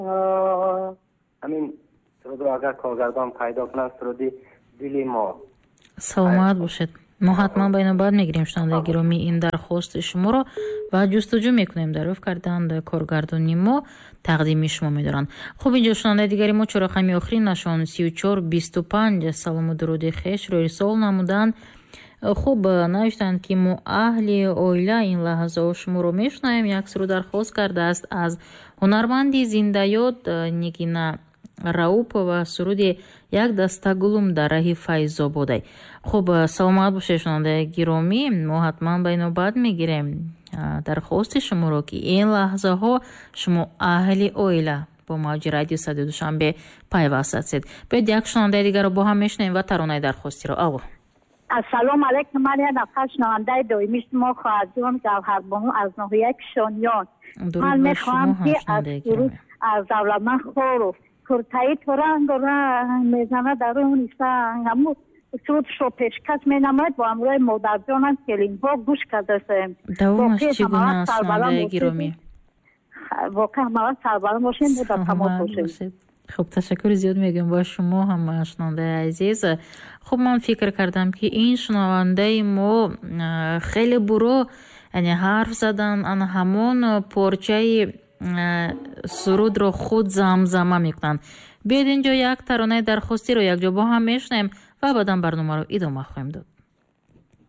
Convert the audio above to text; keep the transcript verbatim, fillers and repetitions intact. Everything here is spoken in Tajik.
همین سرود رو اگر کارگردان پیدا کنن سرودی دلی ما. саломат бошед. мо ҳатман ба инобат мегирем шунавандаи гиромӣ ин дархости шуморо ва ҷустуҷӯ мекунем дар рӯф кардан коргардони мо тақдими шумо медоранд. хуб инҷо шунавандаи дигари мо чор рақами охирин нашон си чор бисту панҷ салому дуруди хешро ирсол намуданд. хуб навиштанд ки мо аҳли оила ин лаҳзао шуморо мешунавем. як суруд дархост кардааст аз ҳунарманди зиндаёд нигина раупова суруди як даста гулум дар раҳи файзободай. хуб саломат бошед шунавандаи гиромӣ, мо ҳатман ба инобат мегирем дархости шуморо ки ин лаҳзаҳо шумо аҳли оила бо мавҷи радио садои душанбе пайваст ҳастед. бояд як шунавандаи дигарро бо ҳам мешунавем ва таронаи дархостиро. алло, ассалому алайкум. ман як нафар шунавандаи доимӣ шумо хоҳарҷон гавҳарбону аз ноҳияи кишониён. ман мехоҳам ки аз суруд аз давлатманд хоров куртаи то рангу ранг мезанад даруни санг ҳамун сурудшо пешкаш менамояд бо ҳамроҳи модарҷонам келинҳо гӯш кардастем. давомаш чӣ гуна аст шунавандаи гиромӣ? воқеан ҳамавақт сарбаланд бошем бо дар тамос бошем. хуб ташаккури зиёд мегӯям ба шумо ҳам шунавандаи азиз. хуб ман фикр кардам ки ин шунавандаи мо хеле буро яъне ҳарф задан ана ҳамон порчаи сурудро худ замзама мекунанд. биёед инҷо як таронаи дархостиро якҷо бо ҳам мешунем ва баъдан барномаро идома хоҳем дод.